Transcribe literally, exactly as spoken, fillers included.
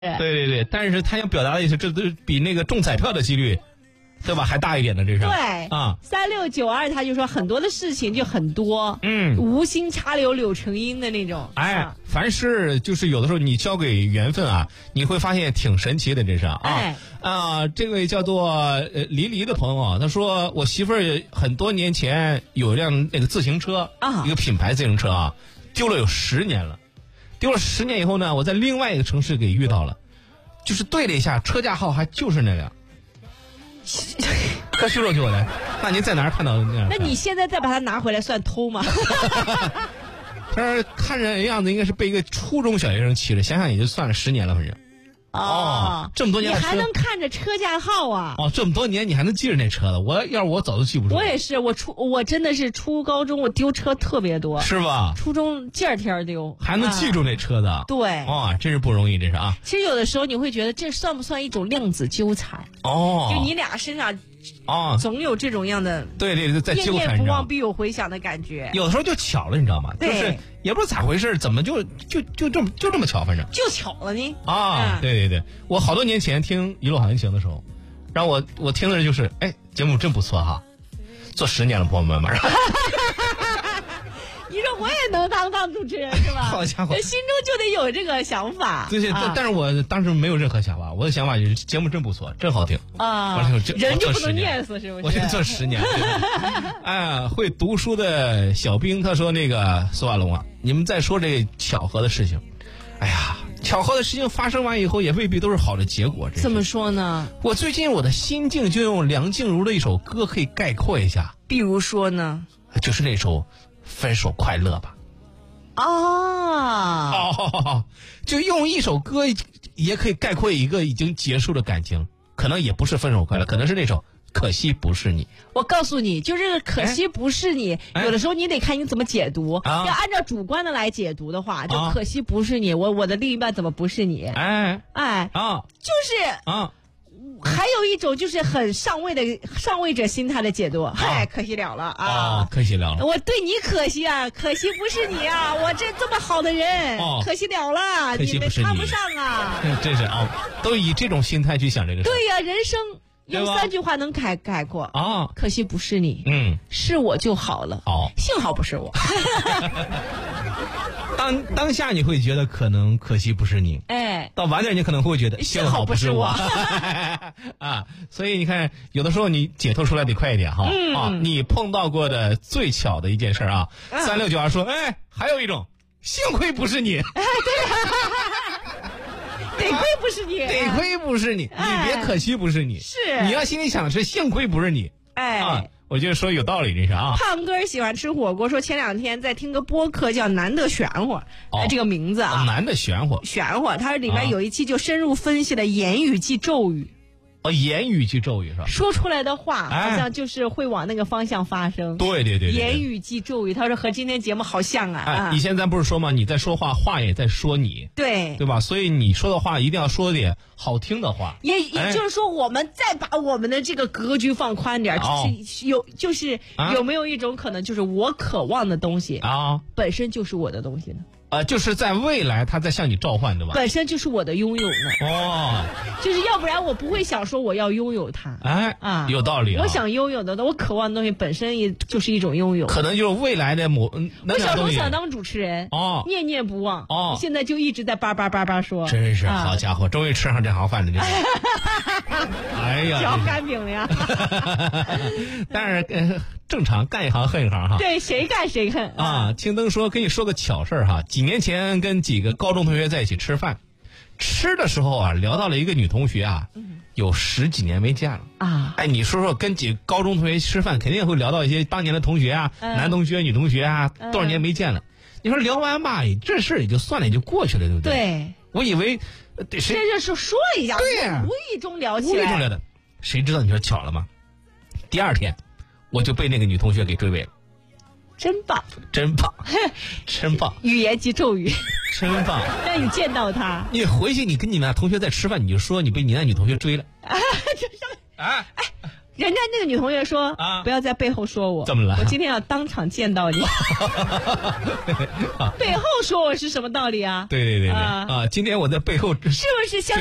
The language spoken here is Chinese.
对对对，但是他想表达的意思，这都比那个中彩票的几率，对吧，还大一点的，这是。 对啊， 三六九二他就说很多的事情就很多， 嗯， 无心插柳柳成荫的那种。 哎， 啊、 凡事就是有的时候你交给缘分啊，你会发现挺神奇的，这是啊。 哎啊，这位叫做呃黎黎的朋友啊，他说我媳妇儿很多年前有一辆那个自行车啊， 一个品牌自行车啊，丢了有十年了。丢了十年以后呢，我在另外一个城市给遇到了，就是对了一下，车架号还就是那辆。可惜了，就我来。那您在哪儿看到那样？ 那你现在再把它拿回来算偷吗？ 但是看着样子应该是被一个初中小学生骑着，想想也就算了十年了，反正。哦，这么多年你还能看着车架号啊？ 哦，这么多年你还能记着那车的，我要是我早就记不住。 我也是，我初我真的是初高中我丢车特别多， 是吧？ 初中劲儿天丢， 还能记住那车的， 啊、对， 哦，真是不容易，这是啊。 其实有的时候你会觉得这算不算一种量子纠缠？ 哦， 就你俩身上。 哦， 总有这种样的， 对对对，在纠缠， 念念不忘必有回响的感觉。 有的时候就巧了，你知道吗？就是也不知道咋回事，怎么就就就这么就这么巧，反正就巧了呢。 啊，嗯、对对对，我好多年前听一路好心情的时候，然后我我听的就是，哎，节目真不错哈，做十年了，朋友们嘛。 你说我也能当当主持人是吧？ 好家伙， 心中就得有这个想法。 对对，啊、但是我当时没有任何想法，我的想法就是节目真不错，真好听啊！人就不能念死是不是？ 我就做十年。哎，会读书的小兵他说：“那个苏瓦龙啊，你们在说这个巧合的事情，哎呀，巧合的事情发生完以后也未必都是好的结果。 怎么说呢？ 我最近我的心境就用梁静茹的一首歌可以概括一下， 比如说呢， 就是那首。”分手快乐吧， 啊， 哦，就用一首歌也可以概括一个已经结束的感情，可能也不是分手快乐，可能是那首可惜不是你。 我告诉你，就是可惜不是你，哎、有的时候你得看你怎么解读。啊、要按照主观的来解读的话，就可惜不是你，啊、我我的另一半怎么不是你？ 哎哎啊， 就是啊。 还有一种就是很上位的上位者心态的解读，嗨、啊，可惜了了啊、 哦，可惜了了， 我对你可惜啊，可惜不是你啊，我这这么好的人，哦、可惜了了， 可惜不是你， 你们看不上啊， 真是啊，都以这种心态去想这个事。 对呀、啊，人生用三句话能概概括啊， 可惜不是你， 嗯， 是我就好了， 哦， 幸好不是我。 当当下你会觉得可能可惜不是你， 哎， 到晚点你可能会觉得幸好不是我啊，所以你看，有的时候你解脱出来得快一点哈、 嗯、 啊！你碰到过的最巧的一件事啊，三六九二说，哎，还有一种，幸亏不是你，哎， 对，得亏不是你， 得亏不是你， 哎、 你别可惜不是你， 是你要心里想的是幸亏不是你， 哎。 啊我觉得说有道理，这是啊。 胖哥喜欢吃火锅，说前两天在听个播客叫《难得玄乎》，哦，这个名字啊， 难得玄乎， 玄乎，它里面有一期就深入分析了言语即咒语。 哦，言语即咒语是吧？ 说出来的话好像就是会往那个方向发生。 对对对， 言语即咒语，他说和今天节目好像啊。 哎，以前咱不是说吗？你在说话，话也在说你。 对， 对吧？所以你说的话一定要说点好听的话。 也也就是说，我们再把我们的这个格局放宽点，就是有就是有没有一种可能，就是我渴望的东西啊， 本身就是我的东西呢？ 呃，就是在未来，他在向你召唤，对吧？ 本身就是我的拥有呢。 哦， 就是要不然我不会想说我要拥有它。 哎啊， 有道理、啊。 我想拥有的，我渴望的东西本身也就是一种拥有。 可能就是未来的某。 我小时候想当主持人， 哦， 念念不忘， 哦， 现在就一直在叭叭叭叭说。 真是、啊、好家伙，终于吃上这行饭了，这是。哎呀， 嚼干饼了呀！ 但是、呃、正常，干一行恨一行哈。 对，谁干谁恨啊！青灯说，跟你说个巧事儿哈，几年前跟几个高中同学在一起吃饭，吃的时候啊，聊到了一个女同学啊，嗯、有十几年没见了啊。 哎，你说说，跟几个高中同学吃饭，肯定会聊到一些当年的同学啊，嗯、男同学、女同学啊， 嗯、 多少年没见了。你说聊完吧，这事儿也就算了，也就过去了，对不对？ 对。 我以为， 这就是说一下， 对呀、啊， 无意中聊起来， 无意中聊的，谁知道你说巧了吗？第二天，我就被那个女同学给追尾了， 真棒， 真棒，真棒， 语言及咒语， 真棒， 让你见到她。 你回去，你跟你们同学在吃饭，你就说你被你那女同学追了， 啊，这上啊， 哎。 人家那个女同学说啊， 不要在背后说我。 怎么了？ 我今天要当场见到你。背后说我是什么道理啊？ 对对对对啊！今天我在背后是不是相？